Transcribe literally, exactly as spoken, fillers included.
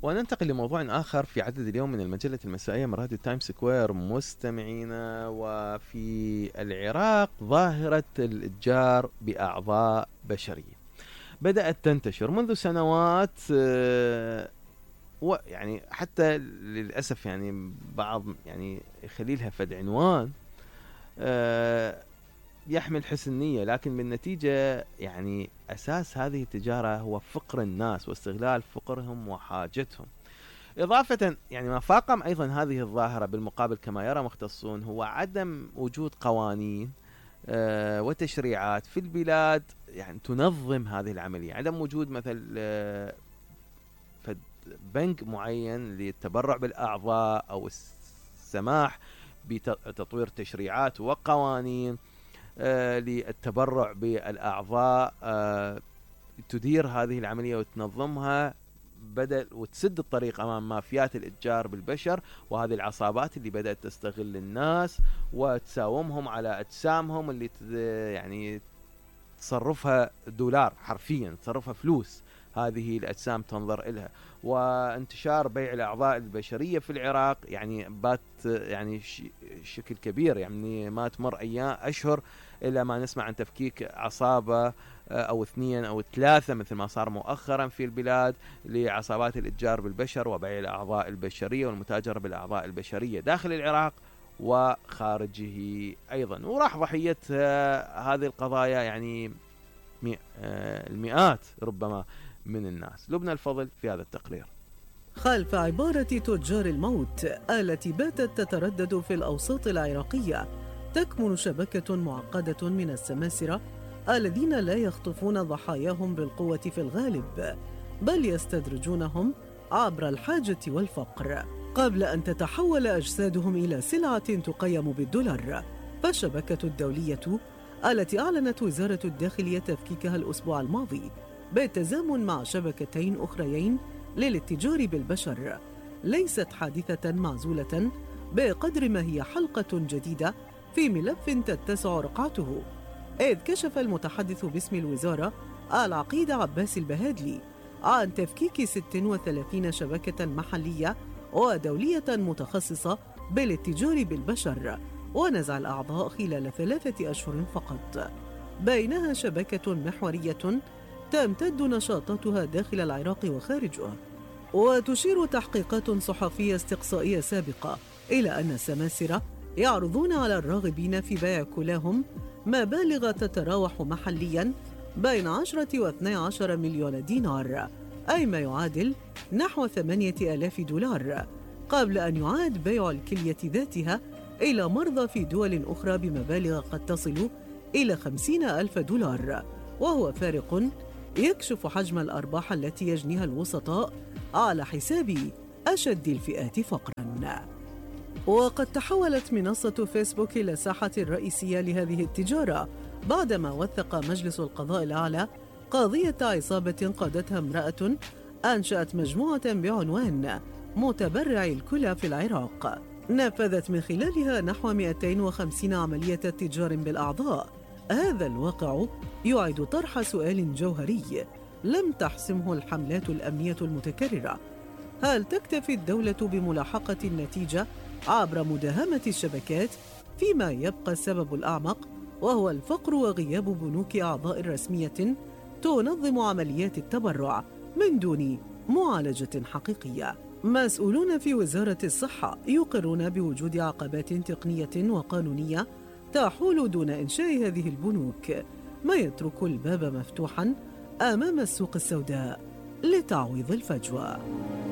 وننتقل لموضوع آخر في عدد اليوم من المجلة المسائية من راديو تايم سكوير مستمعينا. وفي العراق ظاهرة الإتجار بأعضاء بشرية بدأت تنتشر منذ سنوات، ويعني حتى للأسف يعني بعض يعني يخليلها فد عنوان يحمل حسن نية، لكن بالنتيجة يعني أساس هذه التجارة هو فقر الناس واستغلال فقرهم وحاجتهم. إضافة يعني ما فاقم أيضا هذه الظاهرة بالمقابل كما يرى مختصون هو عدم وجود قوانين آه وتشريعات في البلاد يعني تنظم هذه العملية. عدم وجود مثل آه بنك معين للتبرع بالأعضاء أو السماح بتطوير تشريعات وقوانين آه للتبرع بالأعضاء آه تدير هذه العملية وتنظمها بدل وتسد الطريق أمام مافيات الإتجار بالبشر وهذه العصابات اللي بدأت تستغل الناس وتساومهم على أجسامهم اللي يعني تصرفها دولار، حرفيا تصرفها فلوس هذه الأجسام تنظر إلها. وانتشار بيع الأعضاء البشرية في العراق يعني بات يعني شكل كبير، يعني ما تمر أيام أشهر إلا ما نسمع عن تفكيك عصابة أو اثنين أو ثلاثة مثل ما صار مؤخرا في البلاد لعصابات الإتجار بالبشر وبيع الأعضاء البشرية والمتاجرة بالأعضاء البشرية داخل العراق وخارجه أيضا. وراح ضحية هذه القضايا يعني المئات ربما من الناس. لبنى الفضل في هذا التقرير. خلف عبارة تجار الموت التي باتت تتردد في الأوساط العراقية تكمن شبكة معقدة من السماسرة الذين لا يخطفون ضحاياهم بالقوة في الغالب، بل يستدرجونهم عبر الحاجة والفقر قبل أن تتحول أجسادهم إلى سلعة تقيم بالدولار. فالشبكة الدولية التي أعلنت وزارة الداخلية تفكيكها الأسبوع الماضي بالتزامن مع شبكتين أخريين للاتجار بالبشر ليست حادثة معزولة بقدر ما هي حلقة جديدة في ملف تتسع رقعته، إذ كشف المتحدث باسم الوزارة العقيد عباس البهادلي عن تفكيك ستة وثلاثين شبكة محلية ودولية متخصصة بالاتجار بالبشر ونزع الأعضاء خلال ثلاثة أشهر فقط، بينها شبكة محورية تمتد نشاطاتها داخل العراق وخارجه. وتشير تحقيقات صحفية استقصائية سابقة إلى أن السماسرة يعرضون على الراغبين في بيع كلاهم مبالغ تتراوح محلياً بين عشرة واثني عشر مليون دينار، أي ما يعادل نحو ثمانية آلاف دولار، قبل أن يعاد بيع الكلية ذاتها إلى مرضى في دول أخرى بمبالغ قد تصل إلى خمسين ألف دولار، وهو فارق يكشف حجم الأرباح التي يجنيها الوسطاء على حساب أشد الفئات فقراً. وقد تحولت منصة فيسبوك إلى ساحة رئيسية لهذه التجارة بعدما وثق مجلس القضاء الأعلى قضية عصابة قادتها امرأة أنشأت مجموعة بعنوان متبرع الكلى في العراق، نفذت من خلالها نحو مئتين وخمسين عملية تجار بالأعضاء. هذا الواقع يعيد طرح سؤال جوهري لم تحسمه الحملات الأمنية المتكررة: هل تكتفي الدولة بملاحقة النتيجة عبر مداهمة الشبكات فيما يبقى السبب الأعمق وهو الفقر وغياب بنوك أعضاء رسمية تنظم عمليات التبرع من دون معالجة حقيقية؟ مسؤولون في وزارة الصحة يقرون بوجود عقبات تقنية وقانونية تحول دون إنشاء هذه البنوك، ما يترك الباب مفتوحاً أمام السوق السوداء لتعويض الفجوة.